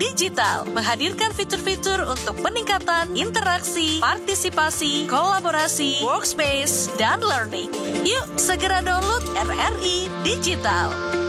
Digital menghadirkan fitur-fitur untuk peningkatan interaksi, partisipasi, kolaborasi, workspace, dan learning. Yuk segera download RRI Digital.